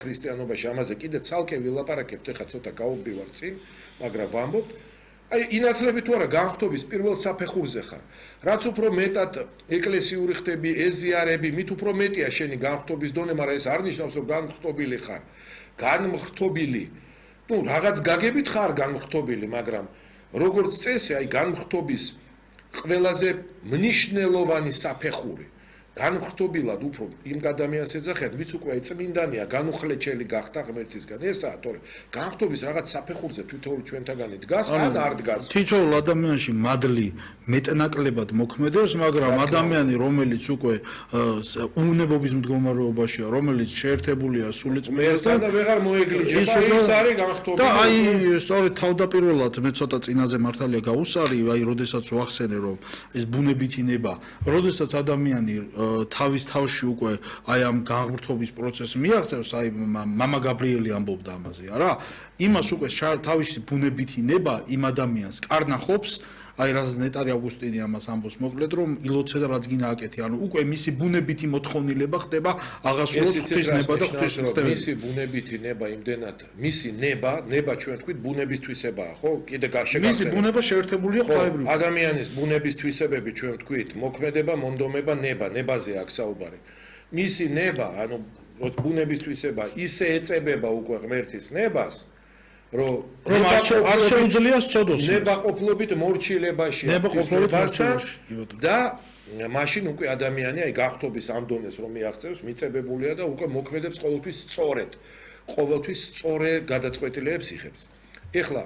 ქრისტიანობაში ამაზე კიდე ცალკე ვილაპარაკებთ, ეხლა ცოტა გავუბივარ წინ, მაგრამ ვამბობთ, აი ინათლები თუ არა განხთობის პირველ საფეხურზე ხარ. რაც უფრო მეტად ეკლესიური ხდები, ეზიარები, მით უფრო მეტია შენი განხთობის დონე, მაგრამ ეს არ ნიშნავს, რომ განხთობილი ხარ. განმხთობილი. ნუ რაღაც გაგებით ხარ განმხთობილი, მაგრამ როგორც წესი, აი განმხთობის ყველაზე მნიშვნელოვანი საფეხური. განმხთობილად უფრო იმ ადამიანს ეძახიან, ვიც უკვე წმინდანია, განუხლეჩელი გახდა ღმერთისგან. ესაა, თორე განმხთობის რაღაც საფეხურზე თითოეული ჩვენთაგანი დგას, ან არ დგას. თითოეულ ადამიანში მადლი მეტნაკლებად მოქმედებს, მაგრამ ადამიანი, რომელიც უკვე უუნებობის მდგომარეობაშია, რომელიც შეერთებულია სულიწმინდასთან და ვეღარ მოეგლიჯება, ის არის განხთობილი. და აი, სწორედ თავდაპირველად მე ცოტა წინაზე მართალია გავუსარი, აი, როდესაც ვახსენე, რომ ეს ბუნებითი ნება, როდესაც ადამიანი თავის თავში უკვე აი ამ განღრთობის პროცესს მიაღწევს, აი მამა გაბრიელი ამბობდა ამაზე, არა? იმას უკვე თავისი ბუნებითი ნება იმ ადამიანს კარნახობს, აი რაც ნეტარი ავგუსტინი ამას ამბობს მოკლედ, რომ ილოცე და რაც გინდა აკეთე, ანუ უკვე მისი ბუნებითი მოთხოვნილება ხდება აღასრულოს ღვთისნება და ღვთისმსწავლელი. მისი ბუნებითი ნება იმდენად, მისი ნება ჩვენ თქვით ბუნებისთვისებაა, ხო? კიდე გაშეგახსენე. მისი ბუნება შეერთებულია ღვთაებრივ. ადამიანის ბუნების თვისებები ჩვენ თქვით, მოქმედება, მონდომება, nebაზე აქვს საუბარი. მისი ნება, ანუ ბუნების თვისება ისე ეწებება უკვე ღმერთის ნებას, რომ არ შეუძლია სწოდოს. ნებაყოფლობით მორჩილებაში და მაშინ უკვე ადამიანი აი გახთობის ამ დონეს რომ მიაღწევს, მიწებებულია და უკვე მოქმედებს ყოველთვის სწორედ. ყოველთვის სწორე გადაწყვეტილებებს იღებს. ეხლა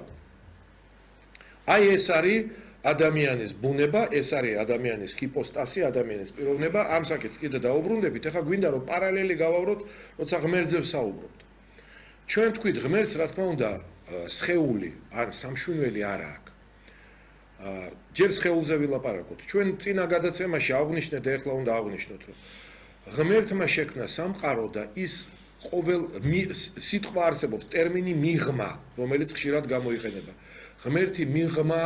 აი ეს არის ადამიანის ბუნება, ეს არის ადამიანის ჰიპოსტასი, ადამიანის პიროვნება, ამ საკითხს კიდე დაუბრუნდებით. ეხლა გვინდა რომ პარალელი გავავროთ, როცა ღმერთზე ვსაუბრობთ. ჩვენ თქვით ღმერთს, რა თქმა უნდა, სხეული ან სამშვენელი არ აქვს. ჯერ სხეულზე ვილაპარაკოთ. ჩვენ წინა გადაცემაში აღვნიშნეთ და ეხლა უნდა აღვნიშნოთ, რომ ღმერთმა შექმნა სამყარო და ის ყოველ სიტყვა არსებობს, ტერმინი მიღმა, რომელიც ხშირად გამოიყენება. ღმერთი მიღმა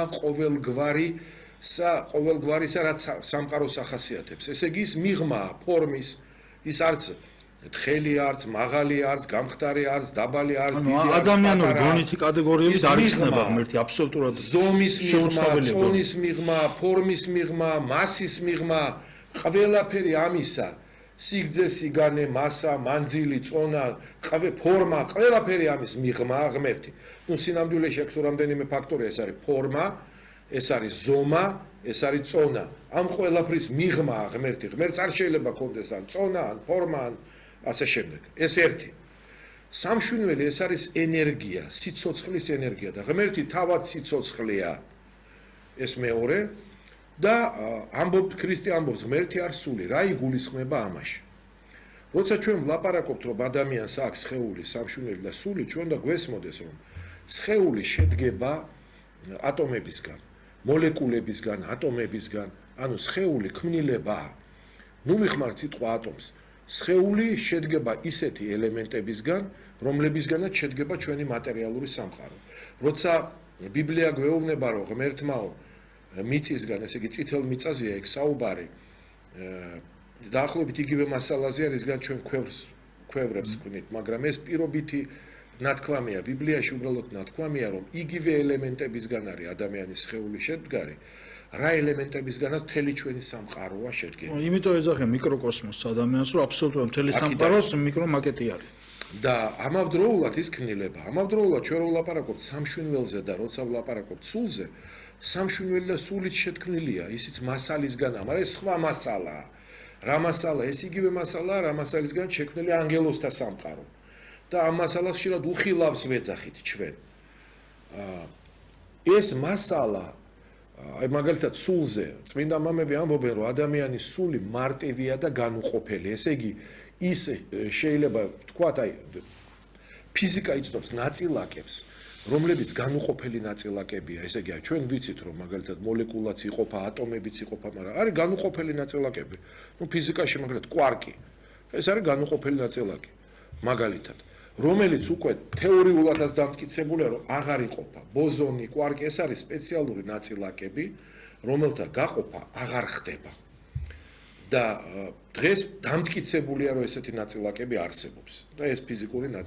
ყოველგვარისა, რაც სამყაროს ახასიათებს. ესე იგი ის მიღმა ფორმის, ის არც თხელი არც, მაღალი არც, გამხდარი არც, დაბალი არც, დიდი არც, ადამიანური გონითი კატეგორიების არ იხსნება ღმერთი აბსოლუტურად. ზომის მიღმა, წონის მიღმა, ფორმის მიღმა, მასის მიღმა, ყველაფერი ამისა, სიგრძე, სიგანე, მასა, მანძილი, წონა, ფორმა, ყველაფერი ამის მიღმა ღმერთი. ნუ სინამდვილეში აქვს რამდენიმე ფაქტორია, ეს არის ფორმა, ეს არის ზომა, ეს არის წონა. ამ ყველაფრის მიღმა ღმერთი. ღმერთს არ შეიძლება კონდეს ან წონა, ან ფორმა, ან ასე შემდეგ. ეს ერთი. სამშვენელი ეს არის ენერგია, სიცოცხლის ენერგია და ღმერთი თავად სიცოცხლეა. ეს მეორე და ქრისტე ამბობს ღმერთი არ სული, რა იგულისხმება ამაში. როცა ჩვენ ვლაპარაკობთ, რომ ადამიანს აქვს სხეული, სამშვენელი და სული, ჩვენ და გვესმოდეს, რომ სხეული შედგება ატომებისგან, მოლეკულებისგან, ატომებისგან, ანუ სხეული ქმნილებაა. ნუ ვიხმართ სიტყვა ატომს. სხეული შედგება ისეთი ელემენტებისგან, რომლებისგანაც შედგება ჩვენი მატერიალური სამყარო. როცა ბიბლია გვეუბნება, რომ ღმერთმაო მიწისგან, ესე იგი წითელ მიწაზეა ეგ საუბარი, დაახლოებით იგივე მასალაზე არის, რისგან ჩვენ ქვევრებს ვქნით, მაგრამ ეს პირობითი ნათქვამია, ბიბლიაში უბრალოდ ნათქვამია, რომ იგივე ელემენტებისგან არის ადამიანის სხეული შედგარი. რა ელემენტებისგანაც მთელი ჩვენი სამყაროა შედგენილი. იმიტომ ეძახიან მიკროკოსმოსს ადამიანს, რომ აბსოლუტურად მთელი სამყაროს მიკრომაკეტი არის. და ამავდროულად ის ქმნილება, ამავდროულად ჩვენ ვლაპარაკობთ სამშვენველზე და როცა ვლაპარაკობთ სულზე, სამშვენელი და სულით შეთქმნილია, ისიც მასალისგან, მაგრამ ეს სხვა მასალაა. რა მასალა? ეს იგივე მასალაა, რა მასალისგან შექმნილი ანგელოზთა სამყარო. და ამ მასალას ხშირად უხილავს ვეძახით ჩვენ. ეს მასალა აი მაგალითად სულზე წმინდა მამები ამბობენ, რომ ადამიანის სული მარტივია და განუყოფელი. ესე იგი ის შეიძლება ვთქვათ, აი ფიზიკა იცნობს ნაწილაკებს, რომლებიც განუყოფელი ნაწილაკებია. ესე იგი ჩვენ ვიცით, რომ მაგალითად მოლეკულაც იყოფა, ატომებიც იყოფა, მაგრამ არის განუყოფელი ნაწილაკები. ნუ ფიზიკაში მაგალითად კვარკი. ეს არის განუყოფელი ნაწილაკი. მაგალითად რომელიც უკვე თეორიულადაც დამტკიცებულია, რომ აღარ იყოფა. ბოზონი, კვარკი, ეს არის სპეციალური ნაწილაკები, რომელთა გაყოფა აღარ ხდება. და დღეს დამტკიცებულია, რომ ესეთი ნაწილაკები არსებობს და ეს ფიზიკური ნაწილაკები